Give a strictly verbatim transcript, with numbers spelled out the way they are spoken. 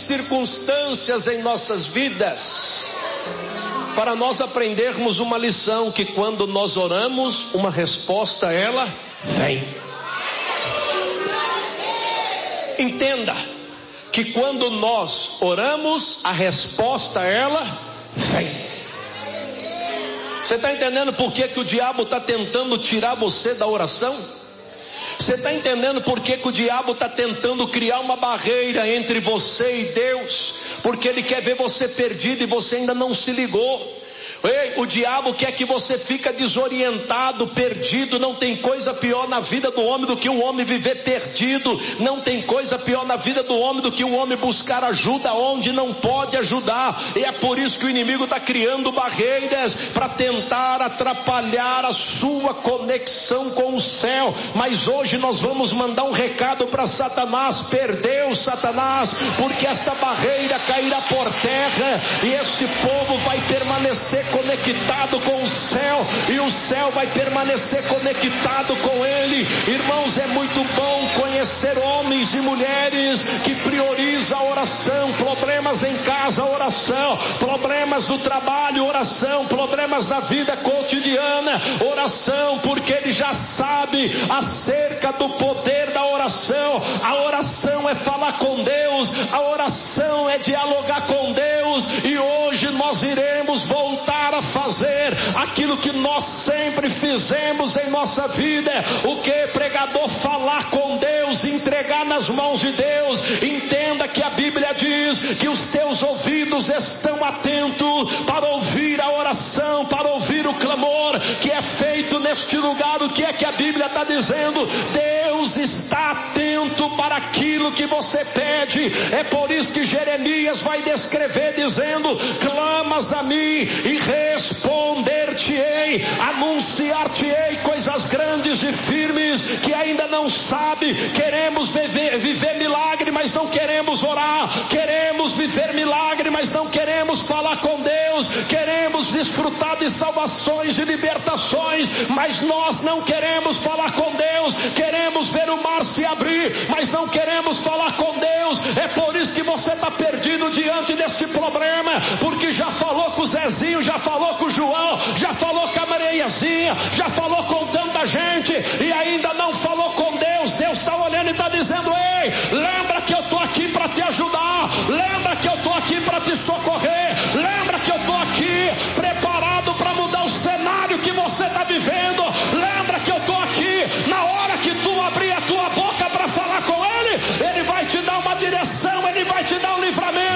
circunstâncias em nossas vidas, para nós aprendermos uma lição, que quando nós oramos, uma resposta ela vem. Entenda que quando nós oramos, a resposta ela vem. Você está entendendo por que, que o diabo está tentando tirar você da oração? Você está entendendo por que, que o diabo está tentando criar uma barreira entre você e Deus? Porque ele quer ver você perdido e você ainda não se ligou. Ei, o diabo quer que você fique desorientado, perdido. Não tem coisa pior na vida do homem do que um homem viver perdido. Não tem coisa pior na vida do homem do que um homem buscar ajuda onde não pode ajudar. E é por isso que o inimigo está criando barreiras para tentar atrapalhar a sua conexão com o céu. Mas hoje nós vamos mandar um recado para Satanás: perdeu, Satanás, porque essa barreira cairá por terra e esse povo vai permanecer conectado com o céu, e o céu vai permanecer conectado com ele. Irmãos, é muito bom conhecer homens e mulheres que priorizam a oração. Problemas em casa, oração. Problemas do trabalho, oração. Problemas da vida cotidiana, oração, porque ele já sabe acerca do poder da oração. A oração é falar com Deus, a oração é dialogar com Deus, e hoje nós iremos voltar a fazer aquilo que nós sempre fizemos em nossa vida. O que? Pregador, falar com Deus, entregar nas mãos de Deus. Entenda que a Bíblia diz que os teus ouvidos estão atentos para ouvir a oração, para ouvir o clamor que é feito neste lugar. O que é que a Bíblia está dizendo? Deus está atento para aquilo que você pede. É por isso que Jeremias vai descrever dizendo: clamas a mim e responder-te-ei, anunciar-te-ei coisas grandes e firmes que ainda não sabe. Queremos viver, viver milagre, mas não queremos orar. Queremos viver milagre, mas não queremos falar com Deus. Queremos desfrutar de salvações e libertações, mas nós não queremos falar com Deus. Queremos ver o mar se abrir, mas não queremos falar com Deus. É por isso que você está perdido diante desse problema, porque já falou com o Zezinho, já falou com o João, já falou com a Mariazinha, já falou com tanta gente e ainda não falou com Deus. Deus está olhando e está dizendo: ei, lembra que eu estou aqui para te ajudar, lembra que eu estou aqui para te socorrer, lembra que eu estou aqui preparado para mudar o cenário que você está vivendo, lembra que eu estou aqui. Na hora que tu abrir a tua boca para falar com Ele, Ele vai te dar uma direção, Ele vai te dar um livramento.